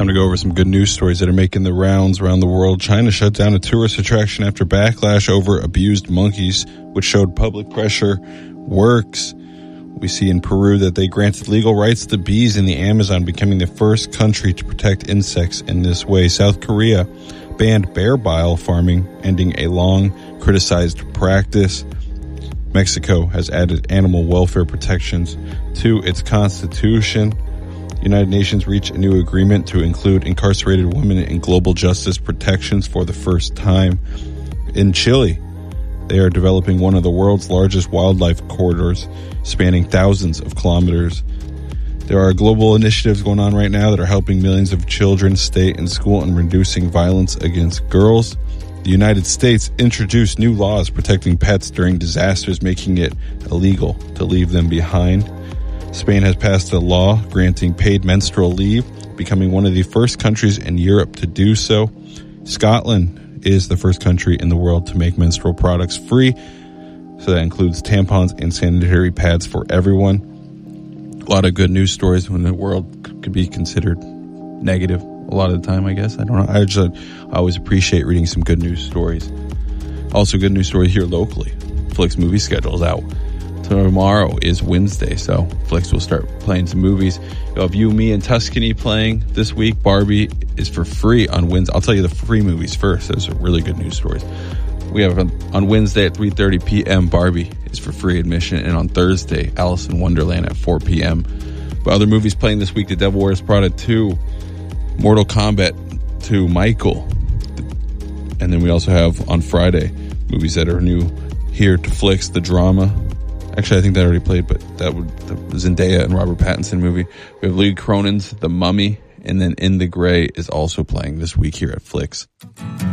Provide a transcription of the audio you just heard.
Time to go over some good news stories that are making the rounds around the world. China shut down a tourist attraction after backlash over abused monkeys, which showed public pressure works. We see in Peru that they granted legal rights to bees in the Amazon, becoming the first country to protect insects in this way. South Korea banned bear bile farming, ending a long criticized practice. Mexico has added animal welfare protections to its constitution. United Nations reached a new agreement to include incarcerated women in global justice protections for the first time. In Chile, they are developing one of the world's largest wildlife corridors, spanning thousands of kilometers. There are global initiatives going on right now that are helping millions of children stay in school and reducing violence against girls. The United States introduced new laws protecting pets during disasters, making it illegal to leave them behind. Spain has passed a law granting paid menstrual leave, becoming one of the first countries in Europe to do so. Scotland is the first country in the world to make menstrual products free. So that includes tampons and sanitary pads for everyone. A lot of good news stories when the world could be considered negative a lot of the time, I guess. I don't know. I always appreciate reading some good news stories. Also, good news story here locally. Flix movie schedule is out. Tomorrow is Wednesday, so Flix will start playing some movies. You'll have You, Me, and Tuscany playing this week. Barbie is for free on Wednesday. I'll tell you the free movies first. Those are really good news stories. We have on Wednesday at 3:30 p.m. Barbie is for free admission, and on Thursday, Alice in Wonderland at 4 p.m. But other movies playing this week: The Devil Wears Prada 2, Mortal Kombat 2, Michael. And then we also have on Friday movies that are new here to Flix, The Drama. Actually, I think that already played, but that was Zendaya and Robert Pattinson movie. We have Lee Cronin's The Mummy, and then In the Gray is also playing this week here at Flix.